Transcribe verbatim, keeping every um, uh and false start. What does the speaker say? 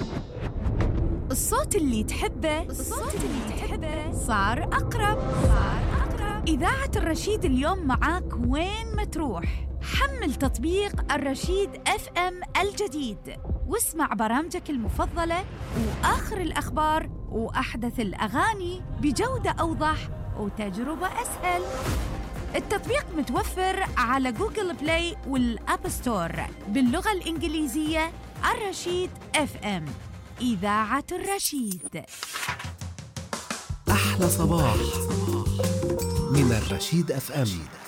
الصوت اللي تحبه الصوت اللي تحبه صار أقرب صار أقرب إذاعة الرشيد اليوم معاك وين ما تروح. حمل تطبيق الرشيد اف ام الجديد واسمع برامجك المفضلة وآخر الأخبار وأحدث الأغاني بجودة أوضح وتجربة أسهل. التطبيق متوفر على جوجل بلاي والأب ستور باللغة الإنجليزية. الرشيد اف ام، إذاعة الرشيد. أحلى صباح من الرشيد اف ام.